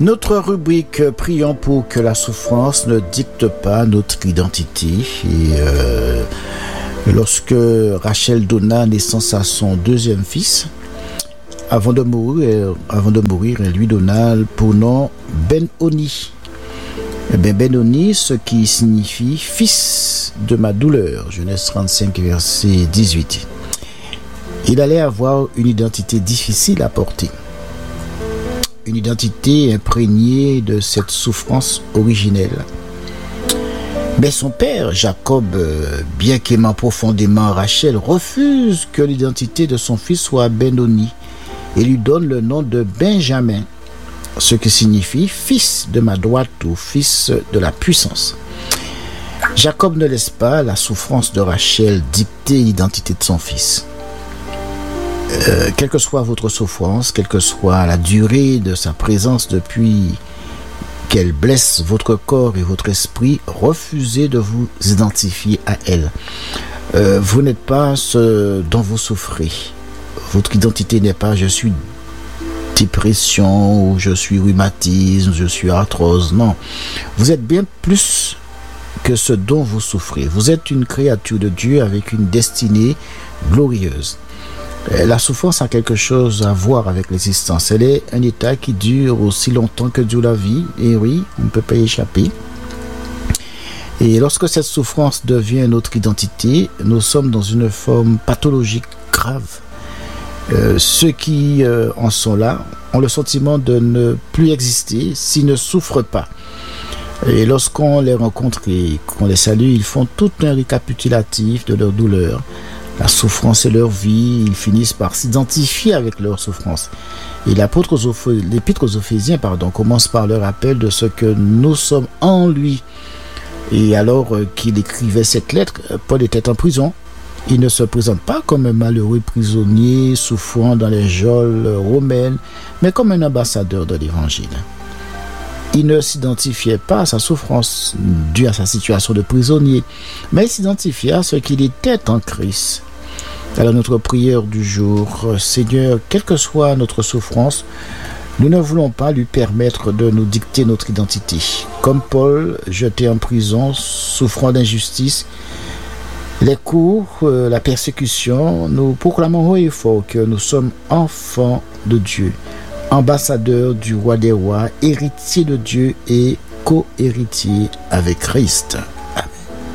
Notre rubrique Prions pour que la souffrance ne dicte pas notre identité. Et lorsque Rachel donna naissance à son deuxième fils, avant de mourir, elle lui donna pour nom Ben-Oni. Ben-Oni, ce qui signifie fils de ma douleur. Genèse 35, verset 18. Il allait avoir une identité difficile à porter. Une identité imprégnée de cette souffrance originelle. Mais son père, Jacob, bien qu'aimant profondément Rachel, refuse que l'identité de son fils soit Ben-Oni et lui donne le nom de Benjamin, ce qui signifie fils de ma droite ou fils de la puissance. Jacob ne laisse pas la souffrance de Rachel dicter l'identité de son fils. Quelle que soit votre souffrance, quelle que soit la durée de sa présence depuis qu'elle blesse votre corps et votre esprit, refusez de vous identifier à elle. Vous n'êtes pas ce dont vous souffrez. Votre identité n'est pas « je suis dépression » ou « je suis rhumatisme », « je suis arthrose ». Non, vous êtes bien plus que ce dont vous souffrez. Vous êtes une créature de Dieu avec une destinée glorieuse. La souffrance a quelque chose à voir avec l'existence. Elle est un état qui dure aussi longtemps que dure la vie. Et oui, on ne peut pas y échapper. Et lorsque cette souffrance devient notre identité, nous sommes dans une forme pathologique grave. Ceux qui en sont là ont le sentiment de ne plus exister s'ils ne souffrent pas. Et lorsqu'on les rencontre et qu'on les salue, ils font tout un récapitulatif de leur douleur. La souffrance est leur vie, ils finissent par s'identifier avec leur souffrance. Et l'épître aux Éphésiens commence par leur rappel de ce que nous sommes en lui. Et alors qu'il écrivait cette lettre, Paul était en prison. Il ne se présente pas comme un malheureux prisonnier souffrant dans les geôles romaines, mais comme un ambassadeur de l'Évangile. Il ne s'identifiait pas à sa souffrance due à sa situation de prisonnier, mais il s'identifiait à ce qu'il était en Christ. Alors notre prière du jour, Seigneur, quelle que soit notre souffrance, nous ne voulons pas lui permettre de nous dicter notre identité. Comme Paul, jeté en prison, souffrant d'injustice, les coups, la persécution, nous proclamons haut et fort que nous sommes enfants de Dieu, ambassadeurs du roi des rois, héritiers de Dieu et co-héritiers avec Christ.